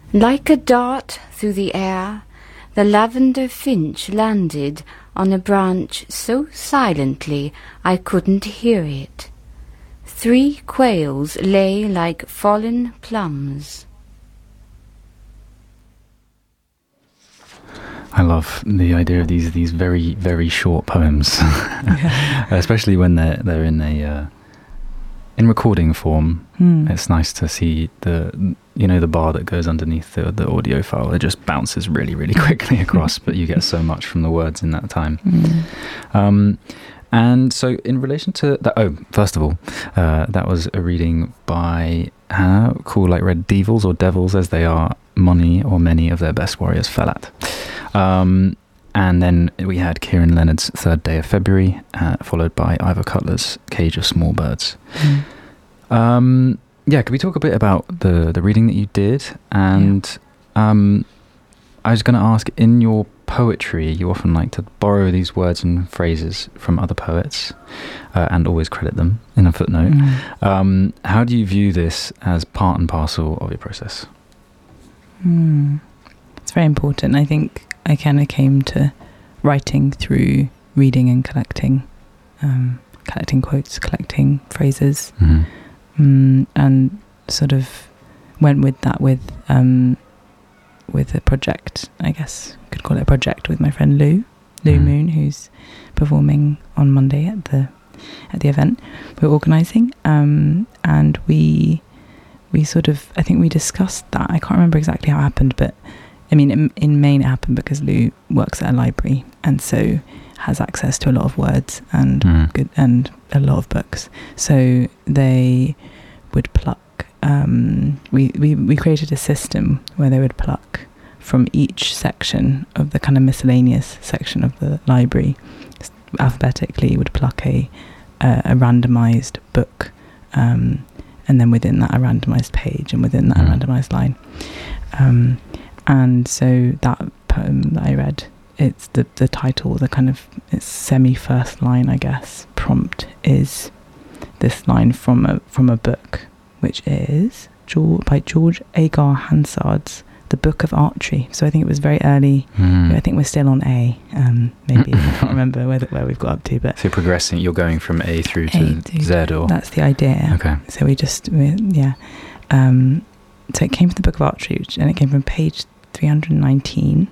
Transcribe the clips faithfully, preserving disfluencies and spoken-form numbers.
Like a dart through the air, the lavender finch landed on a branch so silently I couldn't hear it. Three quails lay like fallen plums. I love the idea of these these very very short poems, especially when they're they're in a uh, in recording form. Mm. It's nice to see the you know the bar that goes underneath the the audio file. It just bounces really really quickly across, but you get so much from the words in that time. Mm. Um, and so, in relation to that, oh, first of all, uh, that was a reading by Hannah called like Red Devils or Devils, as they are. Many or many of their best warriors fell at. Um, and then we had Kieran Leonard's Third Day of February, uh, followed by Ivor Cutler's Cage of Small Birds. Mm. Um, yeah, could we talk a bit about the, the reading that you did? And yeah. um, I was going to ask, in your poetry, you often like to borrow these words and phrases from other poets uh, and always credit them in a footnote. Mm. Um, how do you view this as part and parcel of your process? Mm. It's very important. I think I kind of came to writing through reading and collecting, um, collecting quotes, collecting phrases, mm-hmm. mm, and sort of went with that with um, with a project. I guess you could call it a project with my friend Lou, Lou mm. Moon, who's performing on Monday at the at the event we're organising, um, and we. We sort of, I think we discussed that. I can't remember exactly how it happened, but I mean, in, in Maine it happened because Lou works at a library and so has access to a lot of words and mm. good and a lot of books. So they would pluck. Um, we, we we created a system where they would pluck from each section of the kind of miscellaneous section of the library, alphabetically. Would pluck a a, a randomized book. Um, And then within that, a randomised page, and within that, mm. a randomised line. Um, and so that poem that I read, it's the, the title, the kind of, it's semi-first line, I guess, prompt is this line from a from a book, which is George, by George Agar Hansard's The Book of Archery. So I think it was very early. Mm. I think we're still on A, um, maybe. I can't remember where, the, where we've got up to. But so you're progressing, you're going from A through to A through Z, or? That's the idea. Okay. So we just, we, yeah. Um, so it came from the Book of Archery, which, and it came from page three hundred nineteen.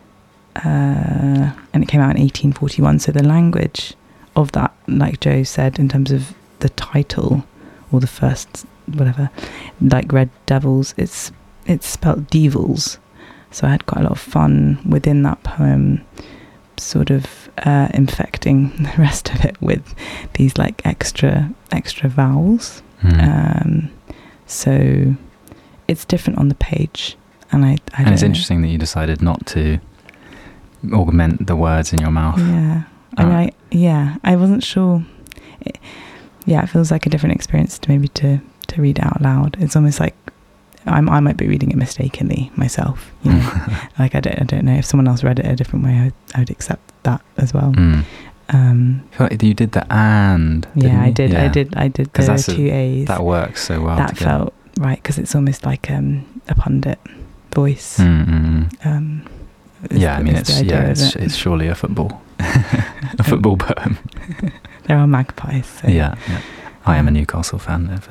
Uh, and it came out in eighteen forty-one. So the language of that, like Joe said, in terms of the title, or the first, whatever, like Red Devils, it's it's spelt devils. So I had quite a lot of fun within that poem, sort of uh, infecting the rest of it with these like extra extra vowels. Mm. Um, so it's different on the page, and I, I and it's know. interesting that you decided not to augment the words in your mouth. Yeah, I mean, I, yeah, I wasn't sure. It, yeah, it feels like a different experience to maybe to to read it out loud. It's almost like I'm, I might be reading it mistakenly myself. You know, like I don't, I don't know if someone else read it a different way. I would, I would accept that as well. Mm. Um, I feel like you did the and. Yeah, I did. Yeah. I did. I did the that's two a, A's. That works so well. That together. felt right because it's almost like um, a pundit voice. Mm-hmm. Um, yeah, the, I mean, it's yeah, it's, it. it's surely a football, a football poem. There are magpies. So. Yeah, yeah, I am a Newcastle fan. Of,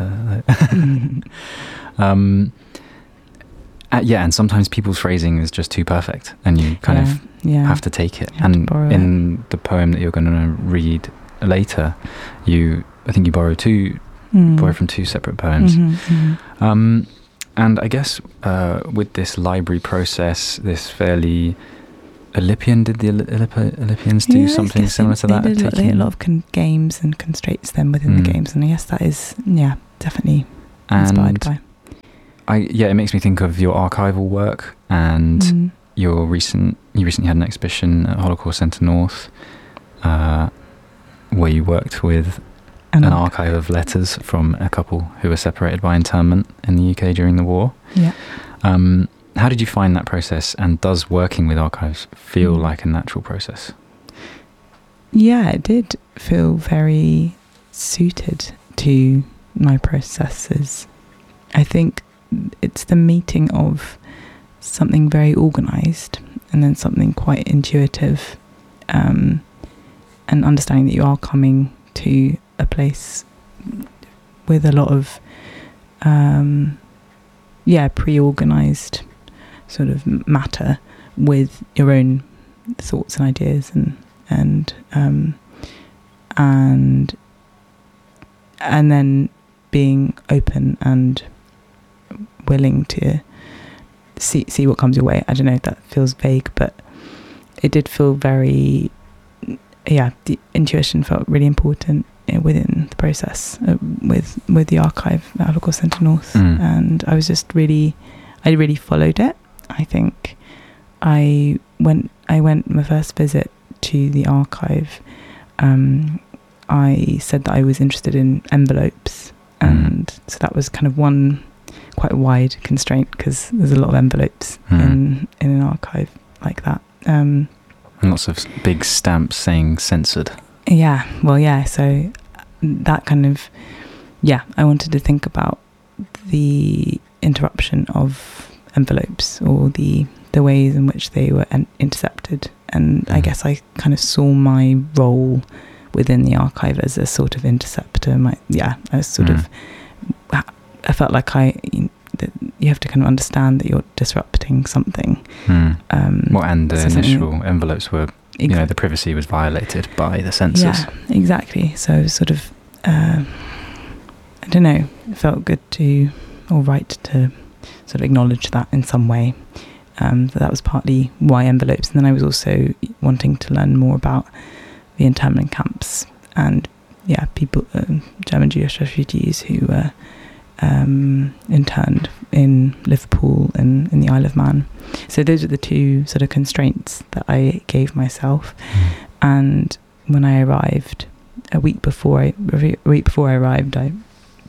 uh, um, uh, yeah, and sometimes people's phrasing is just too perfect, and you kind yeah, of yeah. have to take it. You And in it. the poem that you're going to read later, you, I think you borrow two, mm. borrow from two separate poems. Mm-hmm, mm-hmm. Um, and I guess uh, with this library process, this fairly Elypian, did the Elyp- Elypians do yeah, something similar to they that? Did, they had a lot of con- games and constraints then within mm. the games, and I guess that is, yeah, definitely inspired and by. I yeah, it makes me think of your archival work and mm. your recent. You recently had an exhibition at Holocaust Centre North, uh, where you worked with an, an archive of letters from a couple who were separated by internment in the U K during the war. Yeah. Um, how did you find that process, and does working with archives feel mm. like a natural process? Yeah, it did feel very suited to my processes. I think it's the meeting of something very organised, and then something quite intuitive, um, and understanding that you are coming to a place with a lot of um, yeah pre-organised sort of matter with your own thoughts and ideas and and um, and and then being open and willing to see see what comes your way. I don't know if that feels vague, but it did feel very, yeah, the intuition felt really important within the process uh, with with the archive at Holocaust Centre North. Mm. And I was just really, I really followed it. I think I went, I went my first visit to the archive, um, I said that I was interested in envelopes, and mm. so that was kind of one quite wide constraint, because there's a lot of envelopes mm. in in an archive like that. Um, and lots of big stamps saying censored. Yeah, well, yeah. So that kind of, yeah, I wanted to think about the interruption of envelopes, or the the ways in which they were en- intercepted, and mm. I guess I kind of saw my role within the archive as a sort of interceptor. My yeah, as sort mm. of, I felt like I, that you have to kind of understand that you're disrupting something. Mm. Um, well, and the so initial envelopes were, you know, the privacy was violated by the censors. Yeah, exactly. So sort of, uh, I don't know, it felt good to, or right to sort of acknowledge that in some way. Um, that, that was partly why envelopes. And then I was also wanting to learn more about the internment camps and, yeah, people, uh, German Jewish refugees who were um, interned in Liverpool and in the Isle of Man. So those are the two sort of constraints that I gave myself. Mm. And when I arrived, a week before I, a week before I arrived, I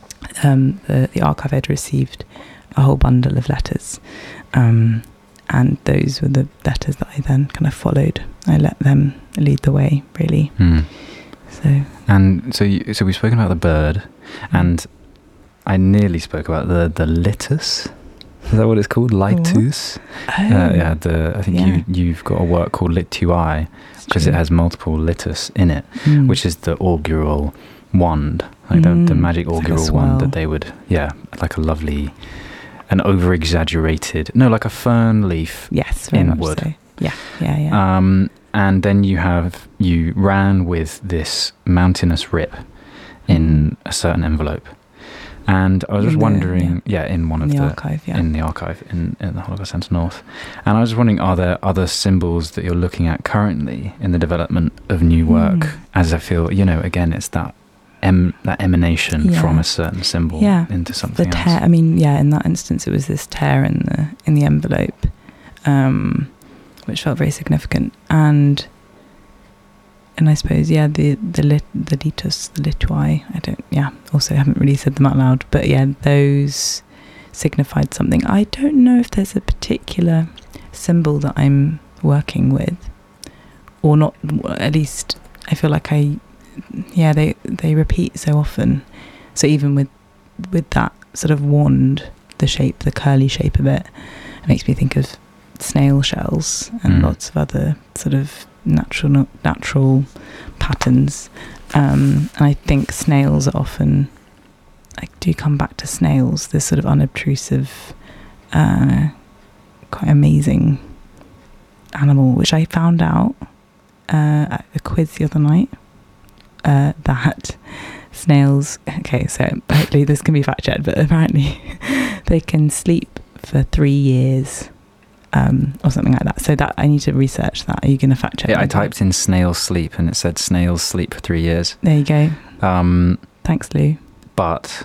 um, the, the archive had received a whole bundle of letters, um, and those were the letters that I then kind of followed. I let them lead the way, really. Mm. So and so you, so we've spoken about the bird, and I nearly spoke about the the litus. Is that what it's called? Litus? Oh. Uh, yeah, the, I think yeah. you, you've got a work called Litui, because it has multiple litus in it, mm. which is the augural wand, like mm. the, the magic augural like wand that they would, yeah, like a lovely, an over-exaggerated, no, like a fern leaf yes, in wood. So. Yeah, yeah, yeah. Um, and then you have, you ran with this mountainous rip in a certain envelope. And I was just wondering, the, yeah. yeah, in one of in the, the archive, yeah. in the archive in, in the Holocaust Centre North, and I was just wondering, are there other symbols that you're looking at currently in the development of new work? Mm. As I feel, you know, again, it's that em, that emanation yeah. from a certain symbol yeah. into something the tear, else. I mean, yeah, in that instance, it was this tear in the in the envelope, um, which felt very significant, and. And I suppose, yeah, the the lit, the litus, the litui, I don't, yeah, also haven't really said them out loud, but yeah, those signified something. I don't know if there's a particular symbol that I'm working with, or not. At least I feel like I, yeah, they they repeat so often. So even with with that sort of wand, the shape, the curly shape of it, it makes me think of snail shells and mm. lots of other sort of natural natural patterns, um, and I think snails are often, I do come back to snails, this sort of unobtrusive, uh, quite amazing animal, which I found out uh, at the quiz the other night, uh, that snails, okay, so hopefully this can be fact checked, but apparently they can sleep for three years. Um, or something like that. So that I need to research that. Are you going to fact check? Yeah, I typed in snail sleep and it said snails sleep for three years. There you go. Um, Thanks, Lou. But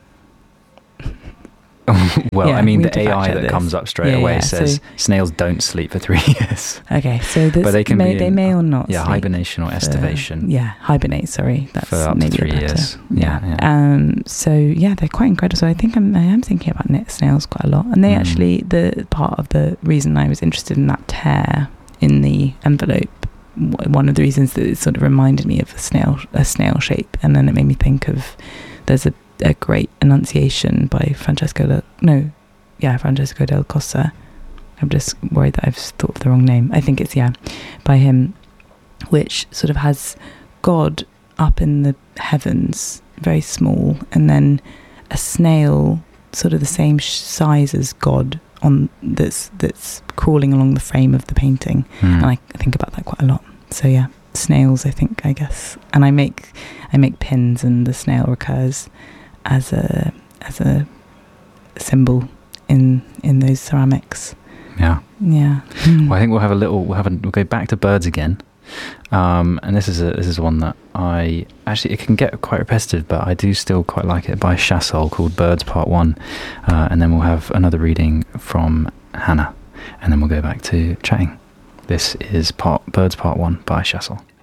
well, yeah, I mean, the A I that this. comes up straight yeah, away yeah. says so, snails don't sleep for three years. Okay, so this but they can may, be they in, may or not. Yeah, hibernation or estivation. Yeah, hibernate. Sorry, that's for up maybe to three better. years. Yeah. yeah, yeah. Um. So yeah, they're quite incredible. So I think I'm I am thinking about knit snails quite a lot, and they mm. actually the part of the reason I was interested in that tear in the envelope. One of the reasons that it sort of reminded me of a snail a snail shape, and then it made me think of there's a a great Annunciation by Francesco. Le, no. Yeah, Francesco del Cossa, I'm just worried that I've thought of the wrong name. I think it's, yeah, by him, which sort of has God up in the heavens, very small, and then a snail sort of the same sh- size as God on that's that's crawling along the frame of the painting. Mm. And I think about that quite a lot. So yeah, snails, I think, I guess. And I make I make pins, and the snail recurs as a as a symbol in in those ceramics. Yeah. Yeah. Well, I think we'll have a little. We'll have a, we'll go back to birds again. Um, and this is a this is one that I actually, it can get quite repetitive, but I do still quite like it, by Chassol, called Birds Part One, uh, and then we'll have another reading from Hannah, and then we'll go back to chatting. This is part Birds Part One by Chassol.